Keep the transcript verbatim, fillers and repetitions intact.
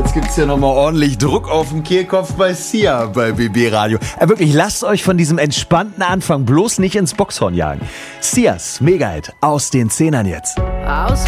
jetzt gibt's hier nochmal ordentlich Druck auf den Kehlkopf bei Sia bei B B Radio. Äh, wirklich, lasst euch von diesem entspannten Anfang bloß nicht ins Boxhorn jagen. Sias Mega-Hit aus den Zehnern jetzt. Aus